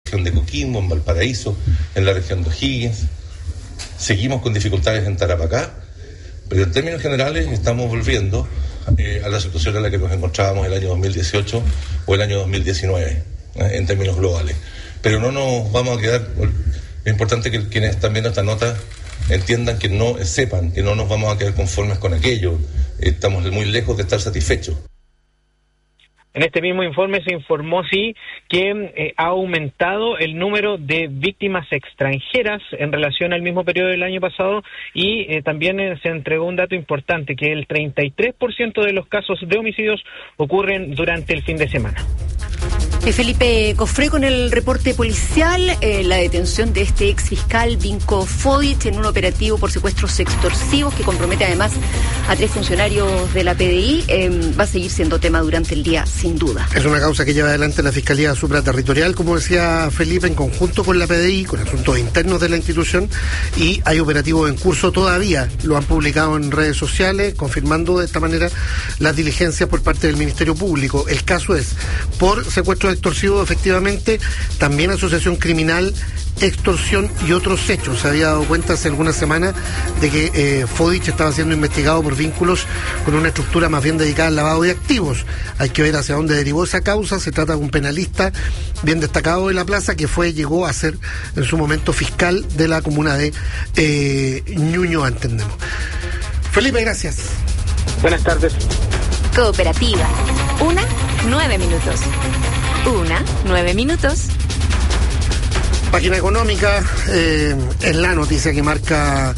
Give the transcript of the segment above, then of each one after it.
región de Coquimbo, en Valparaíso, en la región de O'Higgins. Seguimos con dificultades en Tarapacá, pero en términos generales estamos volviendo a la situación en la que nos encontrábamos el año 2018 o el año 2019, en términos globales. Pero no nos vamos a quedar. Es importante que quienes están viendo esta nota entiendan sepan que no nos vamos a quedar conformes con aquello. Estamos muy lejos de estar satisfechos. En este mismo informe se informó, sí, que ha aumentado el número de víctimas extranjeras en relación al mismo periodo del año pasado y también se entregó un dato importante, que el 33% de los casos de homicidios ocurren durante el fin de semana. Felipe Cofré con el reporte policial, la detención de este ex fiscal Vinko Fodic en un operativo por secuestros extorsivos que compromete además a 3 funcionarios de la PDI, va a seguir siendo tema durante el día, sin duda. Es una causa que lleva adelante la Fiscalía Supraterritorial, como decía Felipe, en conjunto con la PDI, con asuntos internos de la institución, y hay operativos en curso todavía. Lo han publicado en redes sociales, confirmando de esta manera las diligencias por parte del Ministerio Público. El caso es por secuestros extorsivos, efectivamente, también asociación criminal, extorsión y otros hechos. Se había dado cuenta hace algunas semanas de que Fodic estaba siendo investigado por vínculos con una estructura más bien dedicada al lavado de activos. Hay que ver hacia dónde derivó esa causa. Se trata de un penalista bien destacado de la plaza que llegó a ser en su momento fiscal de la comuna de Ñuñoa, entendemos. Felipe, gracias. Buenas tardes. Cooperativa. 9 minutos. 9 minutos. Página económica, es la noticia que marca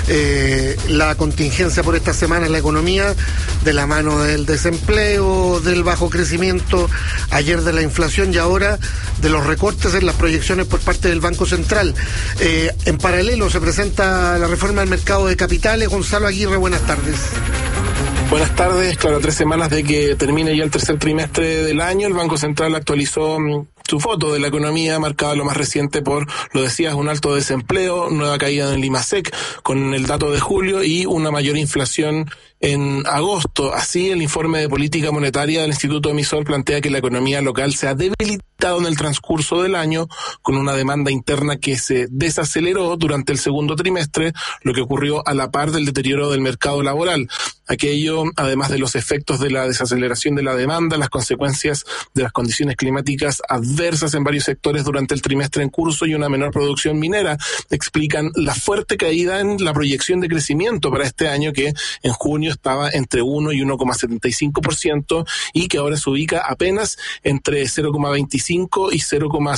la contingencia por esta semana en la economía, de la mano del desempleo, del bajo crecimiento, ayer de la inflación y ahora de los recortes en las proyecciones por parte del Banco Central. En paralelo se presenta la reforma del mercado de capitales. Gonzalo Aguirre, buenas tardes. Buenas tardes. Claro, 3 semanas de que termine ya el tercer trimestre del año, el Banco Central actualizó su foto de la economía, marcada lo más reciente por, lo decías, un alto desempleo, nueva caída en el IMASEC con el dato de julio y una mayor inflación en agosto. Así, el informe de política monetaria del Instituto Emisor plantea que la economía local se ha debilitado en el transcurso del año, con una demanda interna que se desaceleró durante el segundo trimestre, lo que ocurrió a la par del deterioro del mercado laboral. Aquello, además de los efectos de la desaceleración de la demanda, las consecuencias de las condiciones climáticas adversas en varios sectores durante el trimestre en curso y una menor producción minera, explican la fuerte caída en la proyección de crecimiento para este año, que en junio estaba entre 1 y 1,75% y que ahora se ubica apenas entre 0,25 y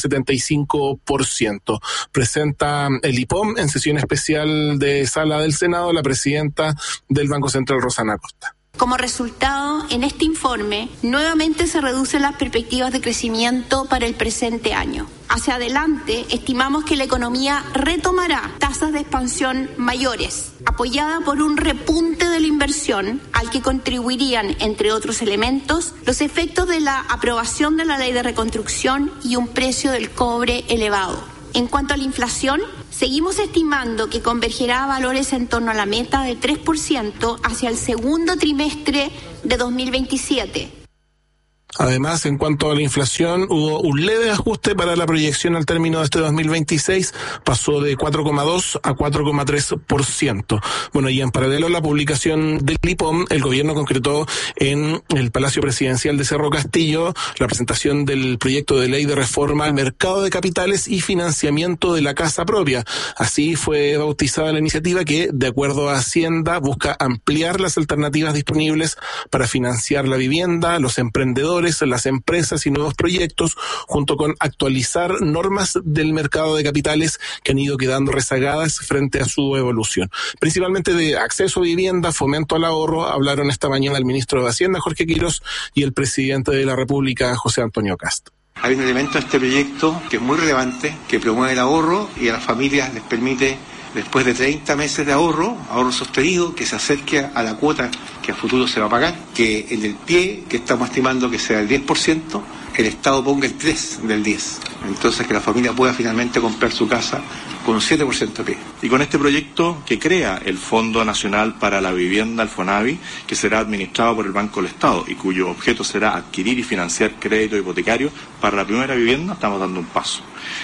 0,75%. Presenta el IPOM en sesión especial de Sala del Senado la presidenta del Banco Central, Rosana Acosta. Como resultado, en este informe, nuevamente se reducen las perspectivas de crecimiento para el presente año. Hacia adelante, estimamos que la economía retomará tasas de expansión mayores, apoyada por un repunte de la inversión, al que contribuirían, entre otros elementos, los efectos de la aprobación de la Ley de Reconstrucción y un precio del cobre elevado. En cuanto a la inflación, seguimos estimando que convergerá a valores en torno a la meta del 3% hacia el segundo trimestre de 2027. Además, en cuanto a la inflación, hubo un leve ajuste para la proyección al término de este 2026, pasó de 4,2 a 4,3%. Bueno, y en paralelo a la publicación del IPOM, el gobierno concretó en el Palacio Presidencial de Cerro Castillo la presentación del proyecto de ley de reforma al mercado de capitales y financiamiento de la casa propia. Así fue bautizada la iniciativa que, de acuerdo a Hacienda, busca ampliar las alternativas disponibles para financiar la vivienda, los emprendedores, las empresas y nuevos proyectos, junto con actualizar normas del mercado de capitales que han ido quedando rezagadas frente a su evolución. Principalmente de acceso a vivienda, fomento al ahorro, hablaron esta mañana el ministro de Hacienda, Jorge Quirós, y el presidente de la República, José Antonio Kast. Hay un elemento en este proyecto que es muy relevante, que promueve el ahorro y a las familias les permite, después de 30 meses de ahorro sostenido, que se acerque a la cuota que a futuro se va a pagar, que en el pie, que estamos estimando que sea el 10%, el Estado ponga el 3 del 10. Entonces que la familia pueda finalmente comprar su casa con un 7% de pie. Y con este proyecto que crea el Fondo Nacional para la Vivienda, el FONAVI, que será administrado por el Banco del Estado y cuyo objeto será adquirir y financiar crédito hipotecario para la primera vivienda, estamos dando un paso.